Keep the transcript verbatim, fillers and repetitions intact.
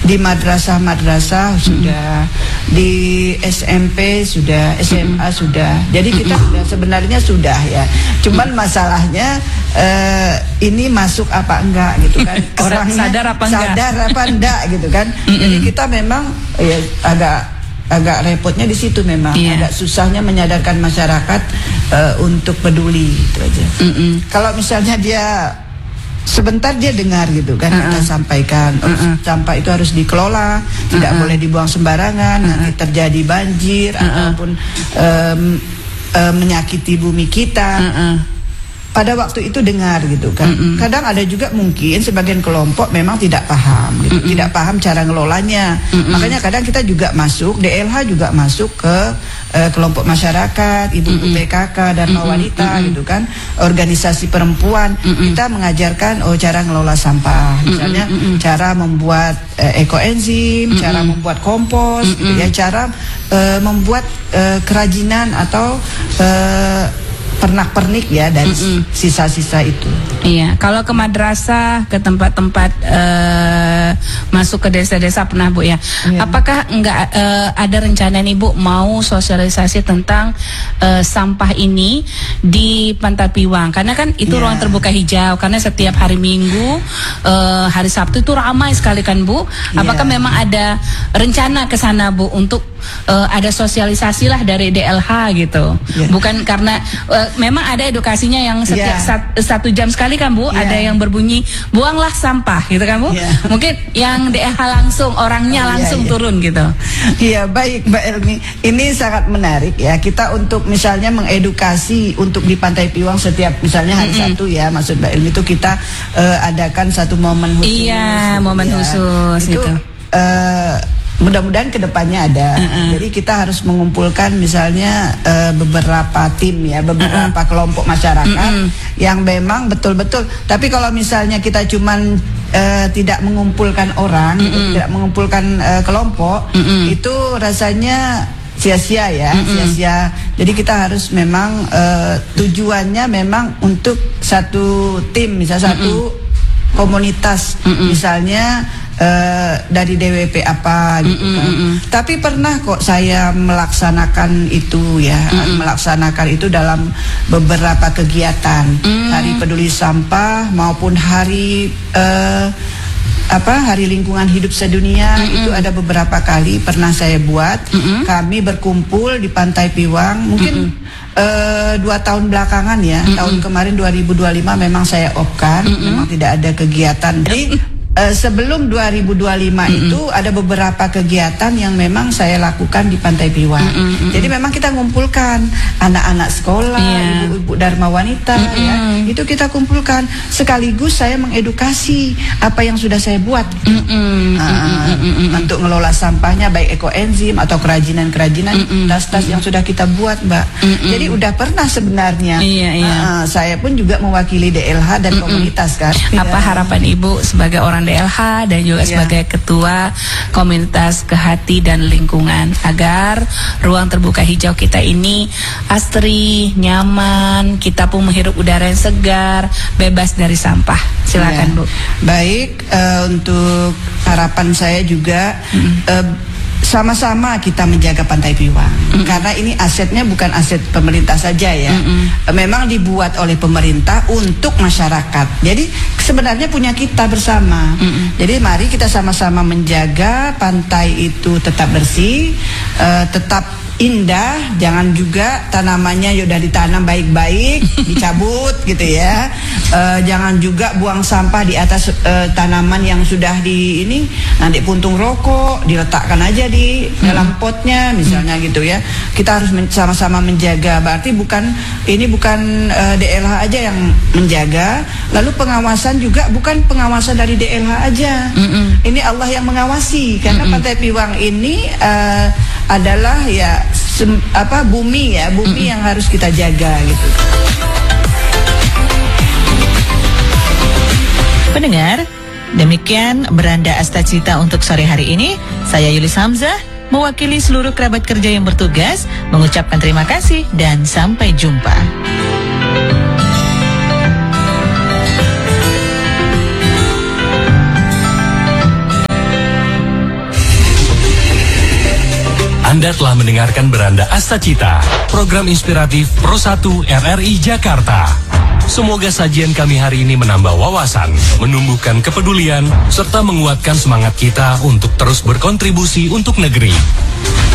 di madrasah-madrasah sudah, di S M P sudah, S M A sudah. Jadi kita sudah sebenarnya sudah ya. Cuman masalahnya uh, ini masuk apa enggak gitu kan? Orangnya sadar apa enggak? Sadar apa enggak gitu kan? Jadi kita memang ya agak agak repotnya di situ memang, yeah. agak susahnya menyadarkan masyarakat uh, untuk peduli itu aja. Kalau misalnya dia sebentar dia dengar gitu kan, uh-uh. kita sampaikan oh, uh-uh. sampah itu harus dikelola, tidak uh-uh. boleh dibuang sembarangan, uh-uh. nanti terjadi banjir uh-uh. ataupun um, um, menyakiti bumi kita. Uh-uh. Pada waktu itu dengar gitu kan. Uh-uh. Kadang ada juga mungkin sebagian kelompok memang tidak paham gitu, uh-uh. tidak paham cara ngelolanya. Uh-uh. Makanya kadang kita juga masuk, D L H juga masuk ke uh, kelompok masyarakat, ibu-ibu P K K dan uh-uh. wanita uh-uh. gitu kan, organisasi perempuan. Uh-uh. Kita mengajarkan oh cara ngelola sampah, misalnya uh-uh. cara membuat uh, ekoenzim, uh-uh. cara membuat kompos, uh-uh. gitu ya, cara uh, membuat uh, kerajinan atau uh, pernak-pernik ya dari mm-mm. sisa-sisa itu. Iya, kalau ke madrasah, ke tempat-tempat uh, masuk ke desa-desa pernah Bu ya. Iya. Apakah enggak uh, ada rencana nih Bu mau sosialisasi tentang uh, sampah ini di Pantai Piwang? Karena kan itu yeah. ruang terbuka hijau. Karena setiap hari Minggu, uh, hari Sabtu itu ramai sekali kan Bu. Apakah yeah. memang ada rencana ke sana Bu untuk uh, ada sosialisasi lah dari D L H gitu? Yeah. Bukan karena uh, memang ada edukasinya yang setiap yeah. sat, satu jam sekali kan Bu, yeah. ada yang berbunyi buanglah sampah gitu kan Bu. Yeah. Mungkin yang D L H langsung orangnya langsung yeah, yeah. turun gitu. Iya yeah, baik Mbak Elmi, ini sangat menarik ya kita untuk misalnya mengedukasi untuk di Pantai Piwang setiap misalnya hari mm-hmm. Sabtu ya, maksud Mbak Elmi itu kita uh, adakan satu momen khusus. Iya, momen ya. khusus itu. Gitu. Uh, Mudah-mudahan kedepannya ada. Uh-uh. Jadi kita harus mengumpulkan misalnya uh, beberapa tim ya, beberapa uh-uh. kelompok masyarakat uh-uh. yang memang betul-betul. Tapi kalau misalnya kita cuman uh, tidak mengumpulkan orang, uh-uh. tidak mengumpulkan uh, kelompok, uh-uh. itu rasanya sia-sia ya, uh-uh. sia-sia. Jadi kita harus memang uh, tujuannya memang untuk satu tim, misalnya uh-uh. satu komunitas, uh-uh. misalnya. Uh, dari D W P apa gitu mm -mm, kan. Mm -mm. Tapi pernah kok saya melaksanakan itu ya, mm -mm. melaksanakan itu dalam beberapa kegiatan, mm. hari peduli sampah maupun hari uh, apa hari lingkungan hidup sedunia, mm -mm. itu ada beberapa kali pernah saya buat. Mm -mm. Kami berkumpul di Pantai Piwang, mungkin mm -mm. Uh, dua tahun belakangan ya, mm -mm. tahun kemarin dua ribu dua puluh lima memang saya off-kan, mm -mm. memang tidak ada kegiatan. Jadi Uh, sebelum dua ribu dua puluh lima mm-hmm. itu ada beberapa kegiatan yang memang saya lakukan di Pantai Piwang. Mm-hmm. Jadi memang kita ngumpulkan anak-anak sekolah, yeah. ibu-ibu Dharma wanita, mm-hmm. ya, itu kita kumpulkan. Sekaligus saya mengedukasi apa yang sudah saya buat mm-hmm. uh, mm-hmm. untuk ngelola sampahnya, baik ekoenzim atau kerajinan-kerajinan mm-hmm. tas-tas mm-hmm. yang sudah kita buat, Mbak. Mm-hmm. Jadi udah pernah sebenarnya. Yeah, yeah. Uh, saya pun juga mewakili D L H dan mm-hmm. komunitas kan. Apa ya. Harapan Ibu sebagai orang D L H dan juga yeah. sebagai ketua komunitas Kehati dan Lingkungan agar ruang terbuka hijau kita ini asri, nyaman, kita pun menghirup udara yang segar, bebas dari sampah. Silakan yeah. Bu. Baik, uh, untuk harapan saya juga mm-hmm. uh, sama-sama kita menjaga Pantai Piwang, mm-hmm. karena ini asetnya bukan aset pemerintah saja ya, mm-hmm. memang dibuat oleh pemerintah untuk masyarakat. Jadi sebenarnya punya kita bersama. Mm-hmm. Jadi mari kita sama-sama menjaga pantai itu tetap bersih, uh, tetap indah, jangan juga tanamannya sudah ditanam baik-baik dicabut gitu ya. Uh, jangan juga buang sampah di atas uh, tanaman yang sudah di ini, nanti puntung rokok diletakkan aja di hmm. dalam potnya misalnya gitu ya. Kita harus men- sama-sama menjaga. Berarti bukan ini bukan uh, D L H aja yang menjaga, lalu pengawasan juga bukan pengawasan dari D L H aja. Hmm. Ini Allah yang mengawasi karena hmm. Pantai Piwang ini uh, adalah ya sem- apa bumi ya, bumi mm-hmm. yang harus kita jaga gitu. Pendengar, demikian beranda Astacita untuk sore hari ini. Saya Yulis Hamzah mewakili seluruh kerabat kerja yang bertugas mengucapkan terima kasih dan sampai jumpa. Anda telah mendengarkan Beranda Astacita, program inspiratif Pro satu R R I Jakarta. Semoga sajian kami hari ini menambah wawasan, menumbuhkan kepedulian, serta menguatkan semangat kita untuk terus berkontribusi untuk negeri.